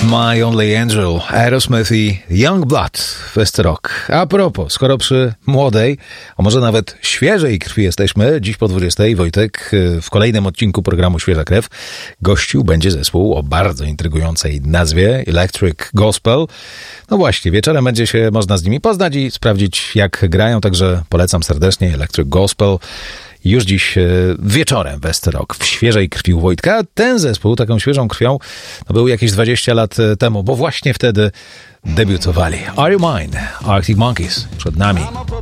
My Only Angel, Aerosmith i Youngblood, West Rock. A propos, skoro przy młodej, a może nawet świeżej krwi jesteśmy, dziś po 20 Wojtek w kolejnym odcinku programu Świeża Krew gościł będzie zespół o bardzo intrygującej nazwie Electric Gospel. No właśnie, wieczorem będzie się można z nimi poznać i sprawdzić, jak grają, także polecam serdecznie Electric Gospel. Już dziś wieczorem West Rock w świeżej krwi u Wojtka. Ten zespół taką świeżą krwią był jakieś 20 lat temu, bo właśnie wtedy debiutowali. Are You Mine? Arctic Monkeys przed nami.